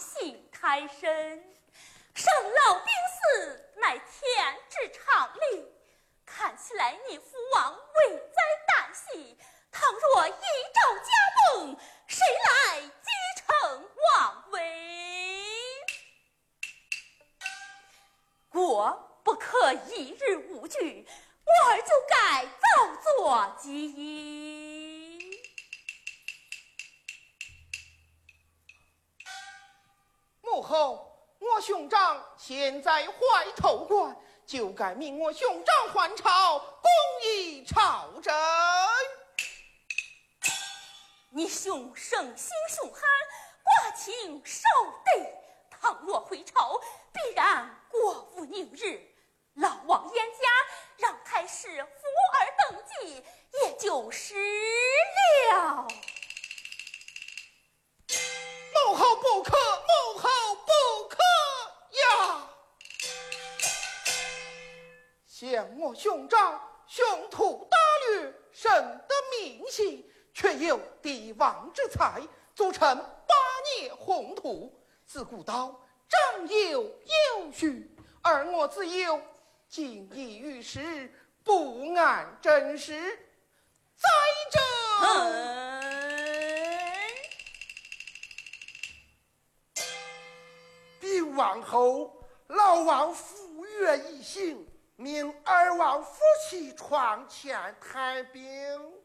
幸太深。生老病死乃天之常理，看起来你父王危在旦夕，倘若一朝驾崩，谁来继承王位？国不可一日无据，我儿就该早作基因。 母后，我兄长现在怀头冠，就该命我兄长还朝，公益朝政。 你兄生性凶悍，寡情少得，倘若回朝，必然国无宁日。老王严家让太师扶儿登基，也就是了。 母后不可，母后不可呀！像我兄长凶徒大略，深得民心，却有帝王之才，组成霸业宏图。自古道长幼有序，而我自幼谨意于时，不谙政事。再者， 禀王后，老王赴约一行，命二王夫妻床前谈兵。